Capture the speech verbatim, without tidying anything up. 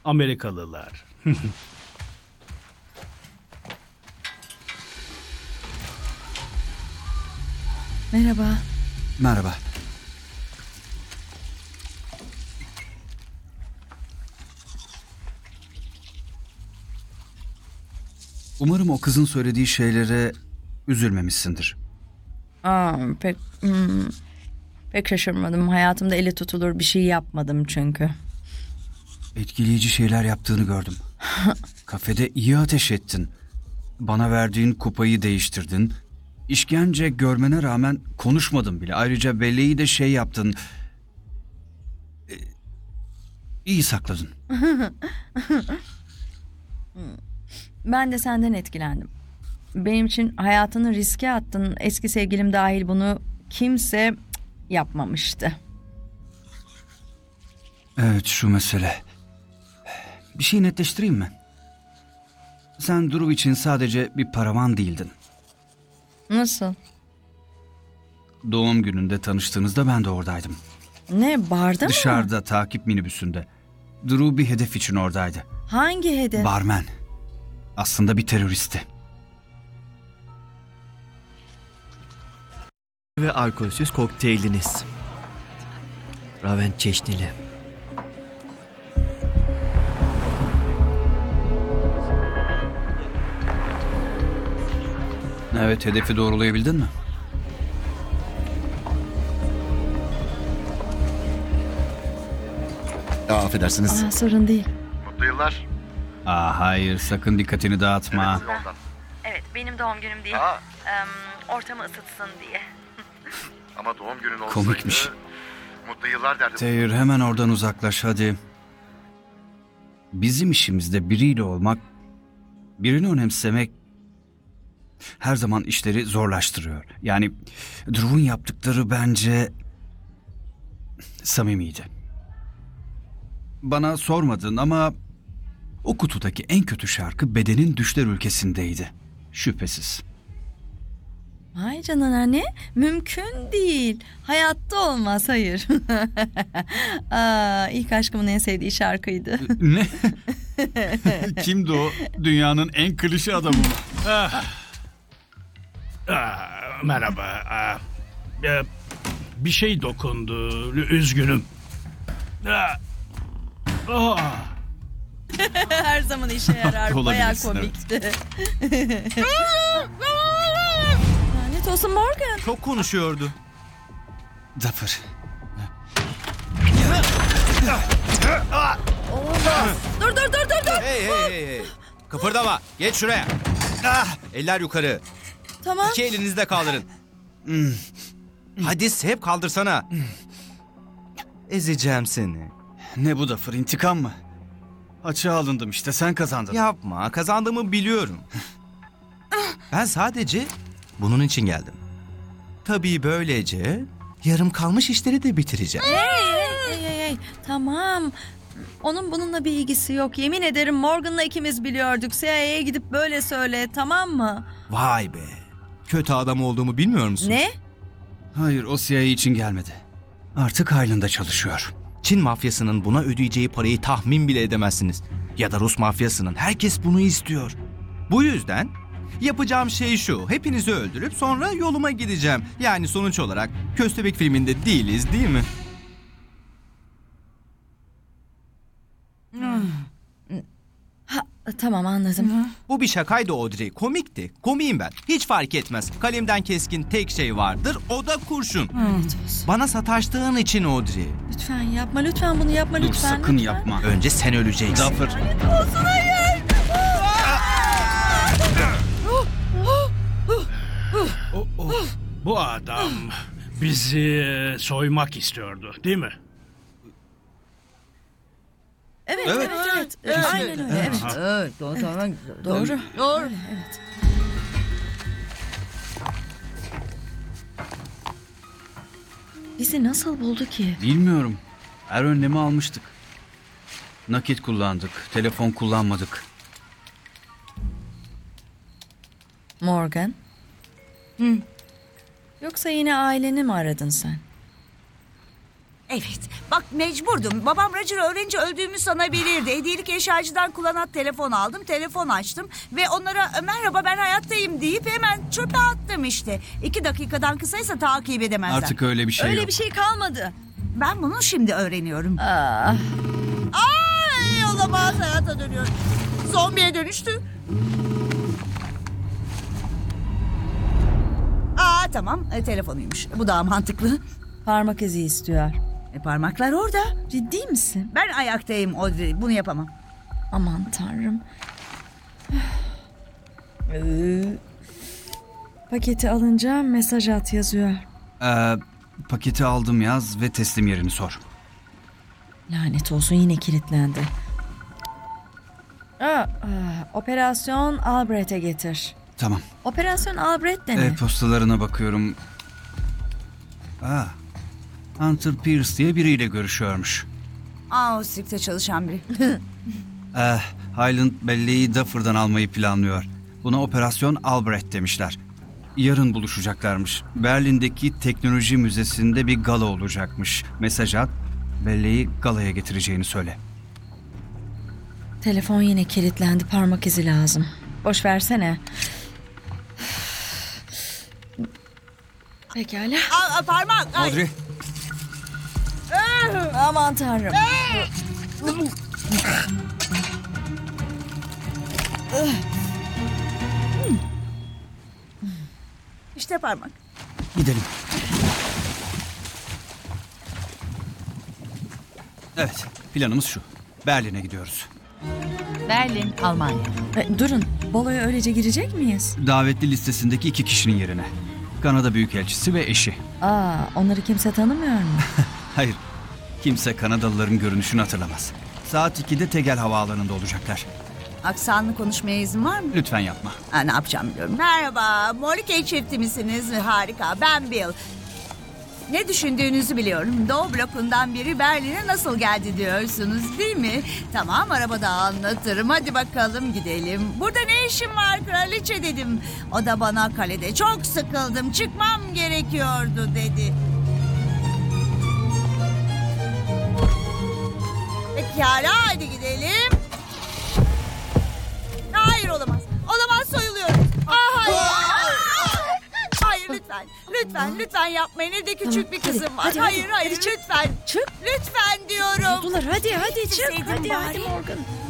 Amerikalılar. Merhaba. Merhaba. Umarım o kızın söylediği şeylere üzülmemişsindir. Aa, pek hmm, pek şaşırmadım. Hayatımda eli tutulur bir şey yapmadım çünkü. Etkileyici şeyler yaptığını gördüm. Kafede iyi ateş ettin. Bana verdiğin kupayı değiştirdin. İşkence görmene rağmen konuşmadın bile. Ayrıca belleği de şey yaptın. Ee, iyi sakladın. Ben de senden etkilendim. Benim için hayatını riske attın. Eski sevgilim dahil bunu kimse yapmamıştı. Evet, şu mesele. Bir şey netleştireyim mi? Sen Drew için sadece bir paravan değildin. Nasıl? Doğum gününde tanıştığınızda ben de oradaydım. Ne, barda mı? Dışarıda, takip minibüsünde. Drew bir hedef için oradaydı. Hangi hedef? Barmen. Aslında bir teröristti. Ve alkolsüz kokteyliniz. Raven çeşnili. Evet, hedefi doğrulayabildin mi? Aa, affedersiniz. Aa, sorun değil. Mutlu yıllar. Aa, hayır, sakın dikkatini dağıtma. Evet, yoldan. Evet, benim doğum günüm değil. Aa, Ortamı ısıtsın diye. ama doğum günün olsaydı... Komikmiş. Mutlu yıllar derdim. Teyir, hemen oradan uzaklaş hadi. Bizim işimizde biriyle olmak, birini önemsemek her zaman işleri zorlaştırıyor. Yani Drew'un yaptıkları bence samimiydi. Bana sormadın ama o kutudaki en kötü şarkı Bedenin Düşler Ülkesi'ndeydi. Şüphesiz. Vay canına, ne? Mümkün değil. Hayatta olmaz, hayır. Aa, ilk aşkımın en sevdiği şarkıydı. Ne? Kimdi o? Dünyanın en klişe adamı mı? Ah. Ah, merhaba. Ah, e, bir şey dokundu. Üzgünüm. Ah. Ah. Her zaman işe yarar. Bayağı Olabilirsin, komikti. Lanet olsun Morgan. Çok konuşuyordu. Zafer. Dur dur dur dur dur. Hey hey hey hey. Kıpırdama. Geç şuraya. Ah, eller yukarı. Tamam. İki elinizi de kaldırın. Hadi hep kaldırsana. Ezeceğim seni. Ne bu Zafer, intikam mı? Açığa alındım işte, sen kazandın. Yapma, kazandığımı biliyorum. Ben sadece bunun için geldim. Tabii böylece yarım kalmış işleri de bitireceğim. Hey hey hey hey. Tamam. Onun bununla bir ilgisi yok. Yemin ederim Morgan'la ikimiz biliyorduk. C I A'ya gidip böyle söyle, tamam mı? Vay be. Kötü adam olduğumu bilmiyor musun? Ne? Hayır, o C I A için gelmedi. Artık Highland'da çalışıyor. Çin mafyasının buna ödeyeceği parayı tahmin bile edemezsiniz. Ya da Rus mafyasının. Herkes bunu istiyor. Bu yüzden yapacağım şey şu. Hepinizi öldürüp sonra yoluma gideceğim. Yani sonuç olarak Köstebek filminde değiliz, değil mi? Ha, tamam, anladım. Bu bir şakaydı Audrey. Komikti. Komiyim ben. Hiç fark etmez. Kalemden keskin tek şey vardır. O da kurşun. Lanet olsun. Bana sataştığın için Audrey. Lütfen yapma, lütfen bunu yapma, Dur, lütfen. sakın lütfen. yapma. Önce sen öleceksin. Zafer. Lanet olsun, hayır. O- o- Bu adam bizi soymak istiyordu, değil mi? Evet, evet, evet. evet. Aynen öyle, evet. Evet, o zaman güzel. Doğru. Doğru. Öyle, evet. Bizi nasıl buldu ki? Bilmiyorum. Her önlemi almıştık. Nakit kullandık, telefon kullanmadık. Morgan? Hı. Yoksa yine aileni mi aradın sen? Evet. Bak mecburdum. Babam Roger öğrenince öldüğümü sanabilirdi. Hediyelik eşyacıdan kullanat telefon aldım. Telefon açtım. Ve onlara merhaba ben hayattayım deyip hemen çöpe attım işte. İki dakikadan kısaysa takip edemezler. Artık öyle bir şey Öyle yok. bir şey kalmadı. Ben bunu şimdi öğreniyorum. Aa, Ay olamaz, hayata dönüyor. Zombiye dönüştü. Aa tamam, e, telefonuymuş. Bu daha mantıklı. parmak izi istiyor. E, parmaklar orada. Ciddi misin? Ben ayaktayım Audrey. Bunu yapamam. Aman tanrım. Ee, Paketi alınca mesaj at yazıyor. Ee, paketi aldım yaz ve teslim yerini sor. Lanet olsun yine kilitlendi. Aa, aa, Operasyon Albrecht'e getir. Tamam. Operasyon Albrecht de ne? E-postalarına bakıyorum. Aa, Hunter Pierce diye biriyle görüşüyormuş. Aa o sirkte çalışan biri. Eh, Highland belleği Duffer'dan almayı planlıyor. Buna Operasyon Albrecht demişler. Yarın buluşacaklarmış. Berlin'deki teknoloji müzesinde bir gala olacakmış. Mesaj at, belleği galaya getireceğini söyle. Telefon yine kilitlendi, parmak izi lazım. Boş versene. Pekala. Aa, aa, parmak. Ay. Audrey, Aman tanrım. İşte parmak. gidelim. Evet, planımız şu. Berlin'e gidiyoruz. Berlin, Almanya. E, durun, baloya öylece girecek miyiz? Davetli listesindeki iki kişinin yerine. Kanada Büyükelçisi ve eşi. Aa, onları kimse tanımıyor mu? Hayır, kimse Kanadalıların görünüşünü hatırlamaz. Saat ikide Tegel havaalanında olacaklar. Aksanlı konuşmaya izin var mı? Lütfen yapma. Ha, ne yapacağım biliyorum. Merhaba, Molly çifti misiniz? Harika, ben Bill. Ne düşündüğünüzü biliyorum. Doğu blokundan biri Berlin'e nasıl geldi diyorsunuz değil mi? Tamam, arabada anlatırım. Hadi bakalım gidelim. Burada ne işim var kraliçe dedim. O da bana kalede çok sıkıldım, çıkmam gerekiyordu dedi. Pekala, hadi gidelim. Hayır olamaz. Olamaz, soyuluyorum. Ah, hayır. Hayır lütfen. Lütfen lütfen yapmayın. Evde küçük Tamam, bir hadi, kızım var. hadi, hayır hadi, hayır hadi, çık. lütfen. Çık. Lütfen diyorum. Buldular, hadi hadi çık. Gitseydim Hadi hadi bari. Morgan.